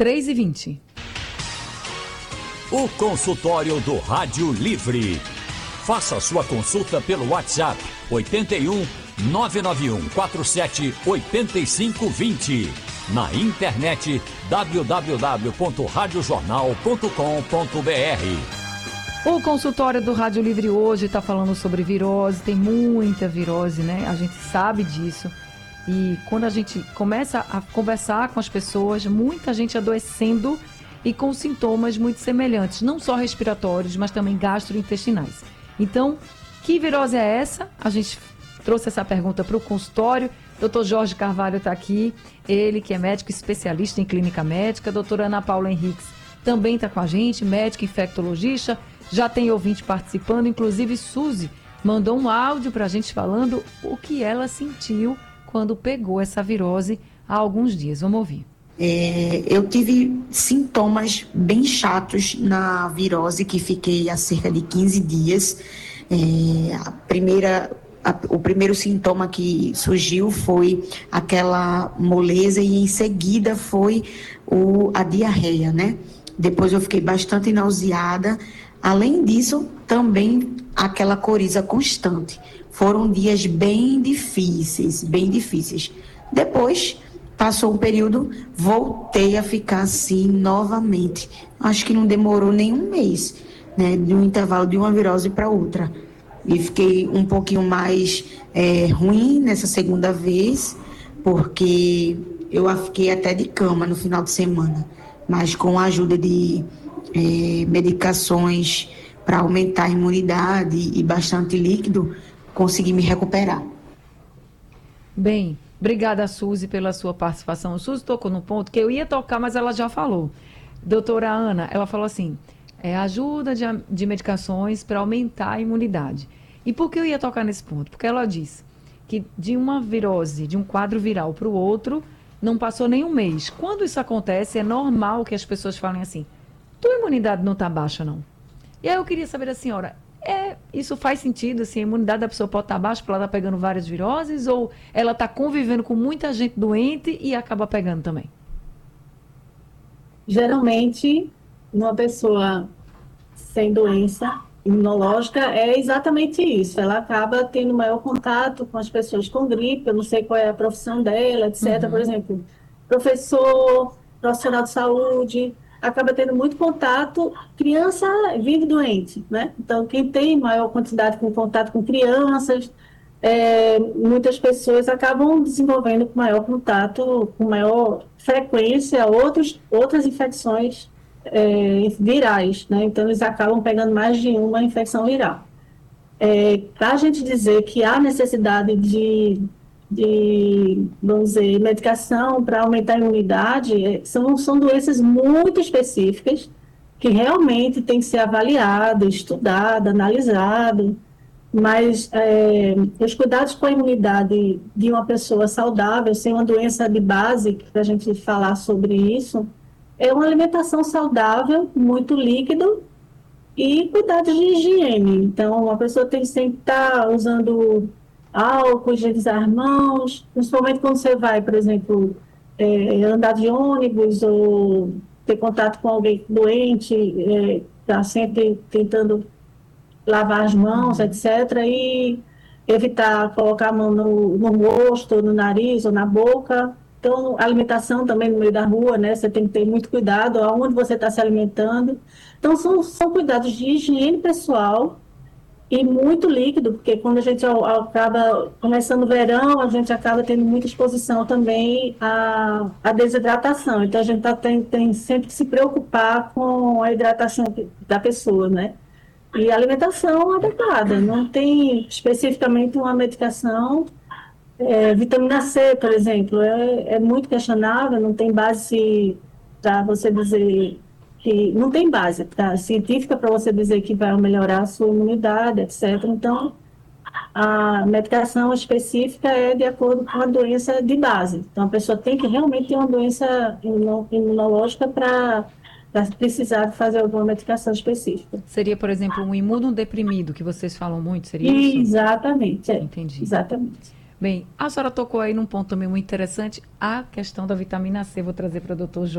3h20. O consultório do Rádio Livre. Faça sua consulta pelo WhatsApp 81 991 47 8520. Na internet www.radiojornal.com.br. O consultório do Rádio Livre hoje está falando sobre virose. Tem muita virose, né? A gente sabe disso. E quando a gente começa a conversar com as pessoas, muita gente adoecendo e com sintomas muito semelhantes, não só respiratórios, mas também gastrointestinais. Então, que virose é essa? A gente trouxe essa pergunta para o consultório. Dr. Jorge Carvalho está aqui, ele que é médico especialista em clínica médica. Doutora Ana Paula Henriques também está com a gente, médica infectologista. Já tem ouvinte participando, inclusive Suzy mandou um áudio para a gente falando o que ela sentiu quando pegou essa virose há alguns dias. Vamos ouvir. Eu tive sintomas bem chatos na virose, que fiquei há cerca de 15 dias. O primeiro sintoma que surgiu foi aquela moleza e em seguida foi a diarreia, né? Depois eu fiquei bastante nauseada. Além disso, também aquela coriza constante. Foram dias bem difíceis, bem difíceis. Depois, passou um período, voltei a ficar assim novamente. Acho que não demorou nem um mês, né? De um intervalo de uma virose para outra. E fiquei um pouquinho mais ruim nessa segunda vez, porque eu fiquei até de cama no final de semana. Mas com a ajuda de medicações para aumentar a imunidade e bastante líquido, consegui me recuperar. Bem, obrigada, Suzy, pela sua participação. Suzy tocou no ponto que eu ia tocar, mas ela já falou. Doutora Ana, ela falou assim, ajuda de medicações para aumentar a imunidade. E por que eu ia tocar nesse ponto? Porque ela disse que de uma virose, de um quadro viral para o outro, não passou nem um mês. Quando isso acontece, é normal que as pessoas falem assim, tua imunidade não está baixa, não. E aí eu queria saber da senhora, isso faz sentido, assim, a imunidade da pessoa pode estar baixa porque ela está pegando várias viroses, ou ela está convivendo com muita gente doente e acaba pegando também? Geralmente, uma pessoa sem doença imunológica é exatamente isso. Ela acaba tendo maior contato com as pessoas com gripe, eu não sei qual é a profissão dela, etc. Por exemplo, professor, profissional de saúde, acaba tendo muito contato, criança vive doente, né? Então, quem tem maior quantidade de contato com crianças, muitas pessoas acabam desenvolvendo com maior contato, com maior frequência, outras infecções virais, né? Então, eles acabam pegando mais de uma infecção viral. Para a gente dizer que há necessidade de vamos dizer, medicação para aumentar a imunidade, são doenças muito específicas que realmente tem que ser avaliado, estudado, analisado, mas os cuidados com a imunidade de uma pessoa saudável, sem uma doença de base, para a gente falar sobre isso, é uma alimentação saudável, muito líquido e cuidados de higiene. Então, a pessoa tem que sempre estar usando álcool, higienizar as mãos, principalmente quando você vai, por exemplo, andar de ônibus ou ter contato com alguém doente, está sempre tentando lavar as mãos, etc. E evitar colocar a mão no rosto, no nariz ou na boca. Então, a alimentação também no meio da rua, né? Você tem que ter muito cuidado aonde você está se alimentando. Então, são cuidados de higiene pessoal e muito líquido, porque quando a gente acaba começando o verão, a gente acaba tendo muita exposição também à desidratação. Então, a gente tem sempre que se preocupar com a hidratação da pessoa, né? E a alimentação adequada. Não tem especificamente uma medicação. Vitamina C, por exemplo, é muito questionável, não tem base para você dizer que não tem base científica para você dizer que vai melhorar a sua imunidade, etc. Então, a medicação específica é de acordo com a doença de base. Então, a pessoa tem que realmente ter uma doença imunológica para precisar fazer alguma medicação específica. Seria, por exemplo, um imunodeprimido, que vocês falam muito, seria isso? Exatamente. Entendi. Exatamente. Bem, a senhora tocou aí num ponto também muito interessante, a questão da vitamina C. Vou trazer para o Dr. Jorge.